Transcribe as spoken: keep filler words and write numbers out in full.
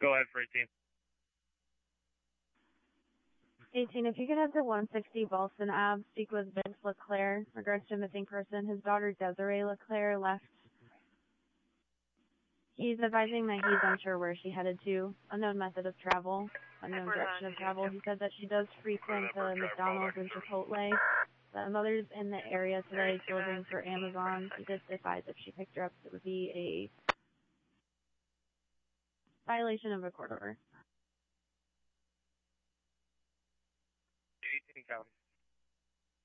Go ahead for eighteen. eighteen, if you could head to one sixty Boston Ave, speak with Vince LeClaire, regards to a missing person. His daughter Desiree LeClaire left. He's advising that he's unsure where she headed to, unknown method of travel, unknown direction of travel. He said that she does frequent uh, McDonald's and Chipotle. The mother's in the area today delivering for Amazon. He did advise if she picked her up, it would be a violation of a court order. eighteen county.